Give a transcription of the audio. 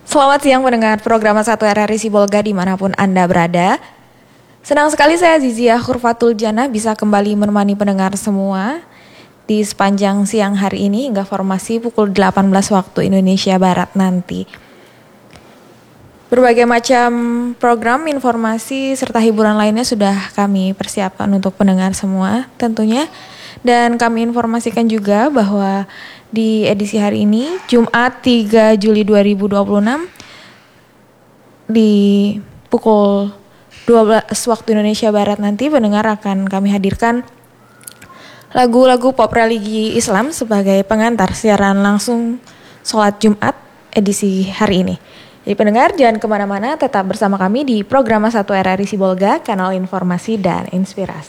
Selamat siang pendengar program 1 RRI Sibolga dimanapun Anda berada. Senang sekali saya Zizia Khurfatul Jannah bisa kembali menemani pendengar semua di sepanjang siang hari ini hingga formasi pukul 18 waktu Indonesia Barat nanti. Berbagai macam program, informasi, serta hiburan lainnya sudah kami persiapkan untuk pendengar semua tentunya. Dan kami informasikan juga bahwa di edisi hari ini, Jumat 3 Juli 2026, di pukul 12 waktu Indonesia Barat nanti, pendengar akan kami hadirkan lagu-lagu pop religi Islam sebagai pengantar siaran langsung sholat Jumat edisi hari ini. Jadi pendengar jangan kemana-mana, tetap bersama kami di program 1 RRI Sibolga, kanal informasi dan inspirasi.